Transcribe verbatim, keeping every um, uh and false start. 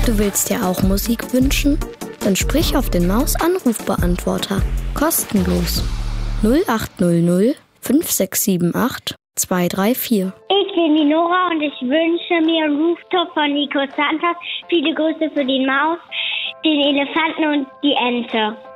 Du willst dir auch Musik wünschen? Dann sprich auf den Maus-Anrufbeantworter. Kostenlos. null acht null null fünf sechs sieben acht zwei drei vier. Ich bin die Nora und ich wünsche mir einen Rooftop von Nico Santos. Viele Grüße für die Maus, den Elefanten und die Ente.